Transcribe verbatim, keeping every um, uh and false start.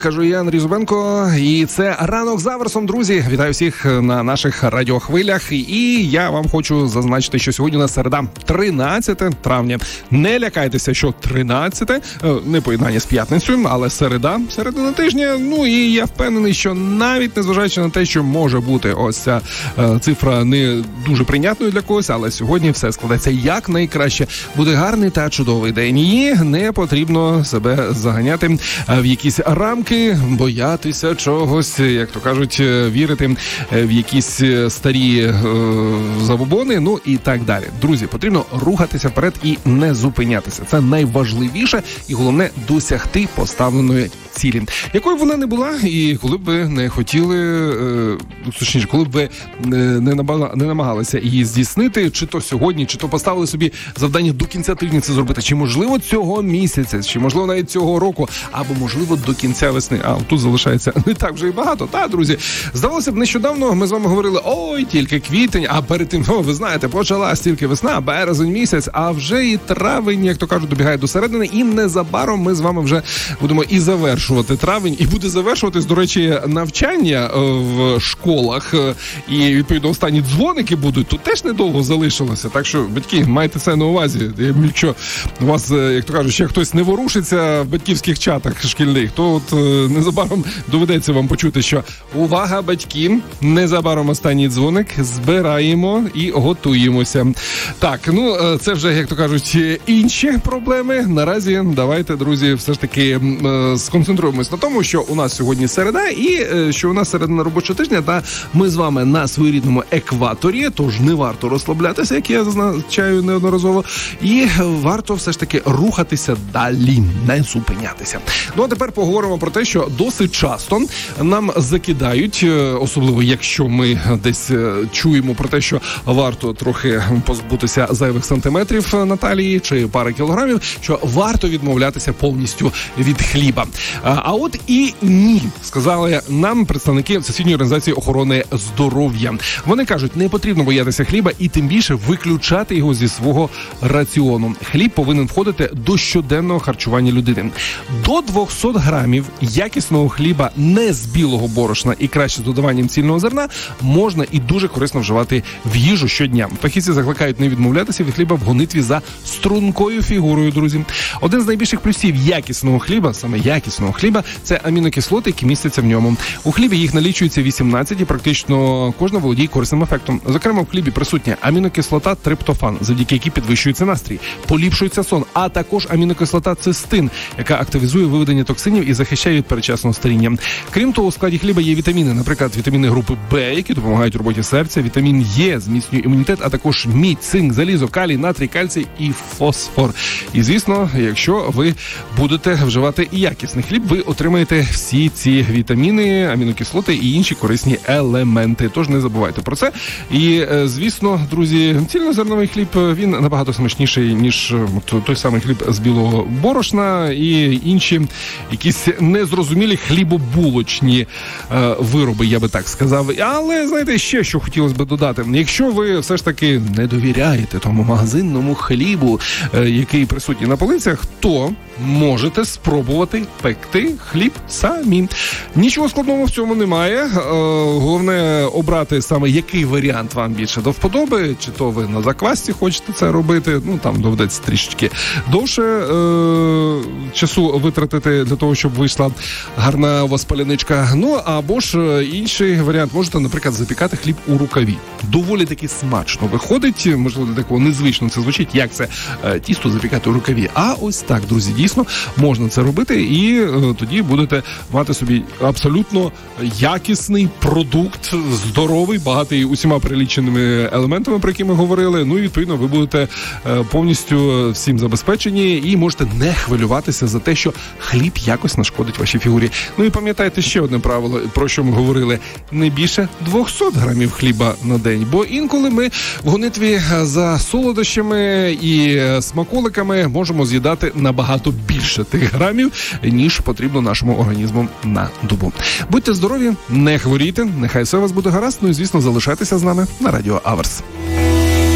Кажу я, Андрій Зубенко, і це «Ранок з Аверсом», друзі. Вітаю всіх на наших радіохвилях. І я вам хочу зазначити, що сьогодні у нас середа, тринадцяте травня. Не лякайтеся, що тринадцяте, не поєднання з п'ятницею, але середа, середина тижня. Ну і я впевнений, що навіть незважаючи на те, що може бути ось ця е, цифра не дуже прийнятною для когось, але сьогодні все складеться як найкраще. Буде гарний та чудовий день. І не потрібно себе заганяти в якісь рамки, боятися чогось, як то кажуть, вірити в якісь старі е, забобони, ну і так далі. Друзі, потрібно рухатися вперед і не зупинятися. Це найважливіше і головне досягти поставленої цілі. Якою б вона не була, і коли б ви не хотіли, е, точніше, коли б ви не, не намагалися її здійснити, чи то сьогодні, чи то поставили собі завдання до кінця тижня це зробити, чи можливо цього місяця, чи можливо навіть цього року, або можливо до кінця весни. А тут залишається не так вже і багато, та, друзі? Здавалося б, нещодавно ми з вами говорили, ой, тільки квітень, а перед тим, о, ви знаєте, почалась тільки весна, березень місяць, а вже і травень, як то кажуть, добігає до середини, і незабаром ми з вами вже будемо і завершувати травень, і буде завершуватись, до речі, навчання в школах, і, відповідно, останні дзвоники будуть, тут теж недовго залишилося, так що, батьки, майте це на увазі, якщо у вас, як то кажуть, ще хтось не ворушиться в батьківських чатах шкільних, то от незабаром доведеться вам почути, що увага, батьки, незабаром останній дзвоник, збираємо і готуємося. Так, ну, це вже, як то кажуть, інші проблеми. Наразі давайте, друзі, все ж таки сконцентруємось на тому, що у нас сьогодні середа і що у нас середина робочого тижня, та ми з вами на своєрідному екваторі, тож не варто розслаблятися, як я зазначаю неодноразово, і варто все ж таки рухатися далі, не зупинятися. Ну, а тепер поговоримо про те, що досить часто нам закидають, особливо якщо ми десь чуємо про те, що варто трохи позбутися зайвих сантиметрів на талії чи пари кілограмів, що варто відмовлятися повністю від хліба. А от і ні, сказали нам представники Всесвітньої організації охорони здоров'я. Вони кажуть, не потрібно боятися хліба і тим більше виключати його зі свого раціону. Хліб повинен входити до щоденного харчування людини. До двісті грамів якісного хліба не з білого борошна і краще з додаванням цільного зерна можна і дуже корисно вживати в їжу щодня. Фахівці закликають не відмовлятися від хліба в гонитві за стрункою фігурою, друзі. Один з найбільших плюсів якісного хліба, саме якісного хліба, це амінокислоти, які містяться в ньому. У хлібі їх налічується вісімнадцять і практично кожна володіє корисним ефектом. Зокрема, в хлібі присутня амінокислота триптофан, завдяки якій підвищується настрій, поліпшується сон, а також амінокислота цистин, яка активізує виведення токсинів і захищає від передчасного старіння. Крім того, у складі хліба є вітаміни, наприклад, вітаміни групи Б, які допомагають роботі серця, вітамін Е зміцнює імунітет, а також мідь, цинк, залізо, калій, натрій, кальцій і фосфор. І, звісно, якщо ви будете вживати якісний хліб, ви отримаєте всі ці вітаміни, амінокислоти і інші корисні елементи. Тож не забувайте про це. І, звісно, друзі, цільнозерновий хліб, він набагато смачніший, ніж той самий хліб з білого борошна і інші якісь незрозумілі хлібобулочні е, вироби, я би так сказав. Але, знаєте, ще що хотілося б додати. Якщо ви все ж таки не довіряєте тому магазинному хлібу, е, який присутній на полицях, то можете спробувати пекти хліб самі. Нічого складного в цьому немає. Е, головне обрати саме який варіант вам більше до вподоби, чи то ви на заквасці хочете це робити, ну там доведеться трішечки довше е, часу витратити для того, щоб вийшла гарна у вас паляничка. Ну, або ж інший варіант, можете, наприклад, запікати хліб у рукаві. Доволі таки смачно виходить, можливо, для такого незвично це звучить, як це е, тісто запікати у рукаві. А ось так, друзі, дійсно можна це робити, і е, тоді будете мати собі абсолютно якісний продукт, здоровий, багатий усіма переліченими елементами, про які ми говорили. Ну і, відповідно, ви будете е, повністю всім забезпечені і можете не хвилюватися за те, що хліб якось нашкодить вашій фігурі. Ну і пам'ятайте ще одне правило, про що ми говорили. Не більше двісті грамів хліба на день. Бо інколи ми в гонитві за солодощами і смаколиками можемо з'їдати набагато більше тих грамів, ніж потрібно нашому організму на добу. Будьте здорові, не хворійте, нехай все у вас буде гаразд, ну і, звісно, залишайтеся з нами на Радіо Аверс.